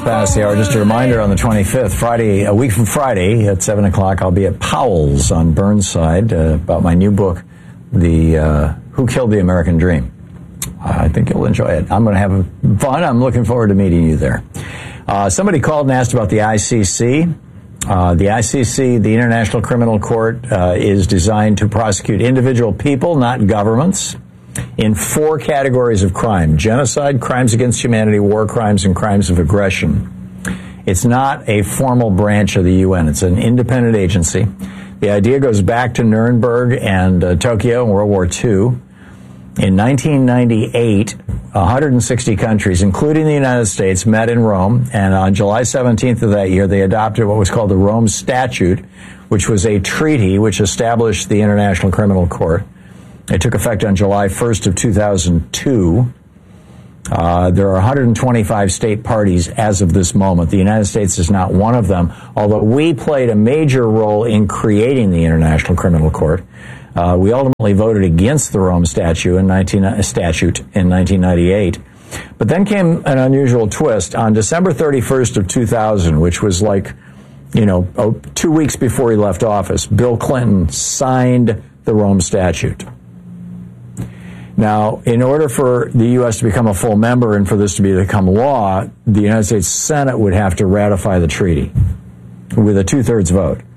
past the hour. Just a reminder, on the 25th, Friday, a week from Friday at 7 o'clock, I'll be at Powell's on Burnside about my new book, Who Killed the American Dream. I think you'll enjoy it. I'm going to have fun. I'm looking forward to meeting you there. Somebody called and asked about the ICC. The ICC, the International Criminal Court, is designed to prosecute individual people, not governments, in 4 categories of crime: genocide, crimes against humanity, war crimes, and crimes of aggression. It's not a formal branch of the UN. It's an independent agency. The idea goes back to Nuremberg and Tokyo in World War II. In 1998, 160 countries, including the United States, met in Rome, and on July 17th of that year, they adopted what was called the Rome Statute, which was a treaty which established the International Criminal Court. It took effect on July 1st of 2002. There are 125 state parties as of this moment. The United States is not one of them, although we played a major role in creating the International Criminal Court. We ultimately voted against the Rome Statute in 1998. But then came an unusual twist. On December 31st of 2000, which was 2 weeks before he left office, Bill Clinton signed the Rome Statute. Now, in order for the U.S. to become a full member and for this to become law, the United States Senate would have to ratify the treaty with a 2/3 vote.